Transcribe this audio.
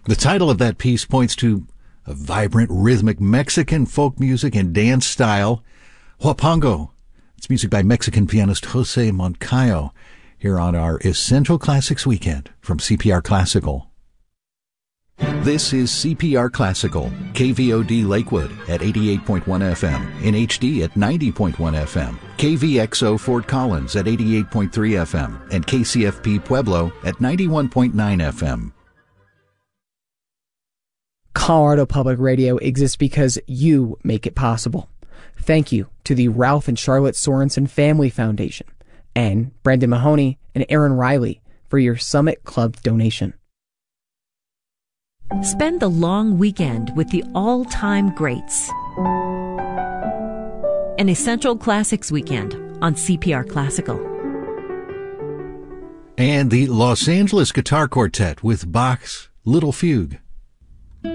The title of that piece points to a vibrant, rhythmic Mexican folk music and dance style, Huapango. It's music by Mexican pianist Jose Moncayo, here on our Essential Classics Weekend from CPR Classical. This is CPR Classical, KVOD Lakewood at 88.1 FM, in HD at 90.1 FM, KVXO Fort Collins at 88.3 FM, and KCFP Pueblo at 91.9 FM. Colorado Public Radio exists because you make it possible. Thank you to the Ralph and Charlotte Sorensen Family Foundation and Brandon Mahoney and Aaron Riley for your Summit Club donation. Spend the long weekend with the all-time greats. An Essential Classics Weekend on CPR Classical. And the Los Angeles Guitar Quartet with Bach's Little Fugue.